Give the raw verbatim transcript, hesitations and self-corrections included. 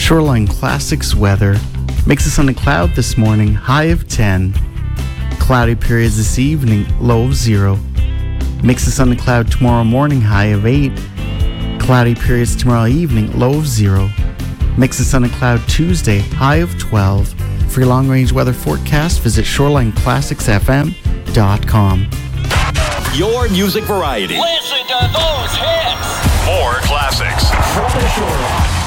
Shoreline Classics weather. Mix of sun and cloud this morning, high of ten. Cloudy periods this evening, low of zero. Mix of sun and cloud tomorrow morning, high of eight. Cloudy periods tomorrow evening, low of zero. Mix of sun and cloud Tuesday, high of twelve. For your long-range weather forecast, visit shoreline classics f m dot com. Your music variety. Listen to those hits. More classics. From the Shoreline.